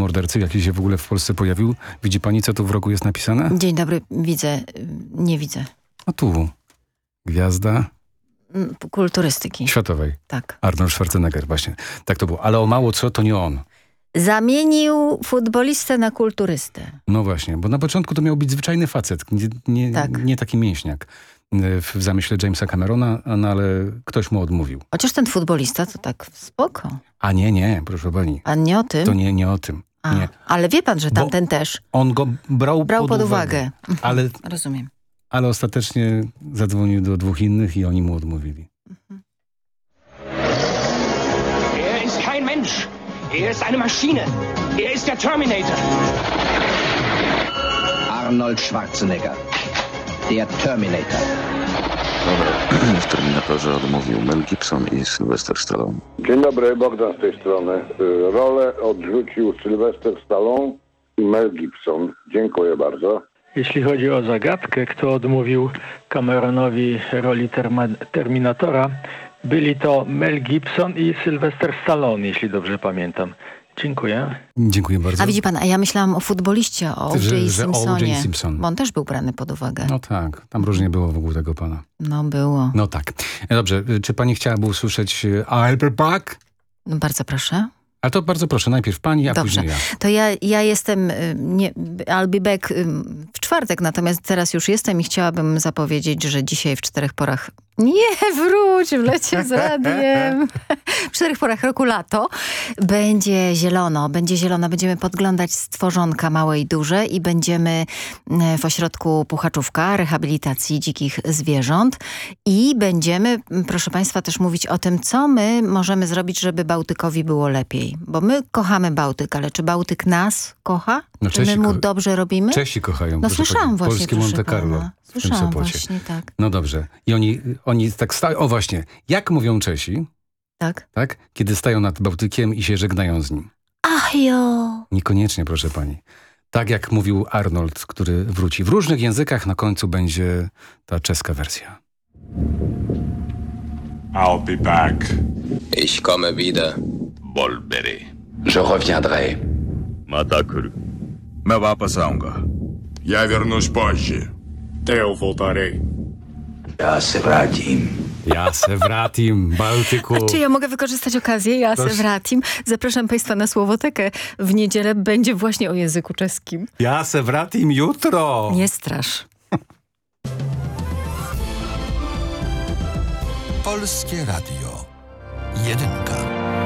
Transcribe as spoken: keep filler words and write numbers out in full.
mordercy, jaki się w ogóle w Polsce pojawił. Widzi pani, co tu w rogu jest napisane? Dzień dobry, widzę. Nie widzę. A tu. Gwiazda kulturystyki. Światowej. Tak. Arnold Schwarzenegger, właśnie. Tak to było. Ale o mało co, to nie on. Zamienił futbolistę na kulturystę. No właśnie, bo na początku to miał być zwyczajny facet, nie, nie, tak. nie taki mięśniak w zamyśle Jamesa Camerona, no ale ktoś mu odmówił. Chociaż ten futbolista to tak spoko. A nie, nie, proszę pani. A nie o tym? To nie, nie o tym. A, nie. Ale wie pan, że tamten bo też. On go brał, brał pod, pod uwagę. uwagę. Ale, Rozumiem. ale ostatecznie zadzwonił do dwóch innych i oni mu odmówili. Mhm. Er ist kein Mensch. Er ist eine Maschine. Er ist der Terminator. Arnold Schwarzenegger. Der Terminator. Dobra, w Terminatorze odmówił Mel Gibson i Sylvester Stallone. Dzień dobry, Bogdan z tej strony. Rolę odrzucił Sylvester Stallone i Mel Gibson. Dziękuję bardzo. Jeśli chodzi o zagadkę, kto odmówił Cameronowi roli terma- Terminatora, byli to Mel Gibson i Sylvester Stallone, jeśli dobrze pamiętam. Dziękuję. Dziękuję bardzo. A widzi pan, a ja myślałam o futboliście, o O J. Simpsonie. Simpson. Bo on też był brany pod uwagę. No tak, tam różnie było wokół tego pana. No było. No tak. Dobrze, czy pani chciałaby usłyszeć I'll be back? No bardzo proszę. Ale to bardzo proszę, najpierw pani, a Dobrze. później ja. To ja, ja jestem, nie, I'll be back w czwartek, natomiast teraz już jestem i chciałabym zapowiedzieć, że dzisiaj w czterech porach, nie wróć, w lecie z radiem, w czterech porach roku lato będzie zielono, będzie zielono, będziemy podglądać stworzonka małe i duże i będziemy w ośrodku Puchaczówka, rehabilitacji dzikich zwierząt i będziemy, proszę państwa, też mówić o tym, co my możemy zrobić, żeby Bałtykowi było lepiej. Bo my kochamy Bałtyk, ale czy Bałtyk nas kocha? No, czy my mu dobrze robimy? Czesi kochają. No słyszałam właśnie, Polskie Monte Carlo. Pana. Słyszałam właśnie, tak. No dobrze. I oni, oni tak stają, o właśnie, jak mówią Czesi, tak? tak? Kiedy stają nad Bałtykiem i się żegnają z nim? Ach jo! Niekoniecznie, proszę pani. Tak jak mówił Arnold, który wróci. W różnych językach na końcu będzie ta czeska wersja. I'll be back. Ich komme wieder. Volveré. Je reviendrai. Matakuru. Me vapasaunga. Я вернусь позже. Eu voltarei. Ja se vratim. Ja se vratim, Bałtyku. A czy ja mogę wykorzystać okazję? Ja se vratim. Zapraszam państwa na Słowotekę. W niedzielę będzie właśnie o języku czeskim. Ja se vratim jutro. Nie strasz. Polskie Radio. Jedynka.